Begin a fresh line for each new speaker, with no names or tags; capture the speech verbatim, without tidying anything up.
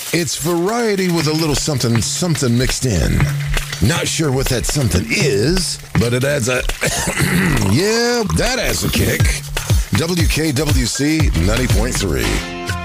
It's variety with a little something, something mixed in. Not sure what that something is, but it adds a, yeah, that adds a kick. W K W C ninety point three.